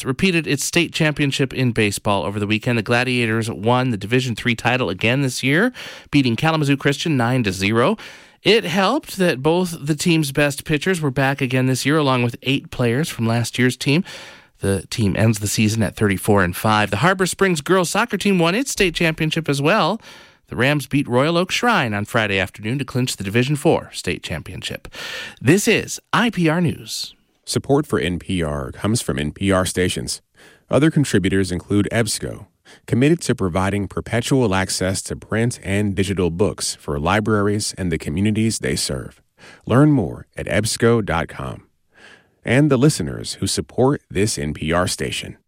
repeated its state championship in baseball over the weekend. The Gladiators won the Division III title again this year, beating Kalamazoo Christian 9-0. It helped that both the team's best pitchers were back again this year, along with 8 players from last year's team. The team ends the season at 34-5. The Harbor Springs girls soccer team won its state championship as well. The Rams beat Royal Oak Shrine on Friday afternoon to clinch the Division IV state championship. This is IPR News. Support for NPR comes from NPR stations. Other contributors include EBSCO, committed to providing perpetual access to print and digital books for libraries and the communities they serve. Learn more at ebsco.com. And the listeners who support this NPR station.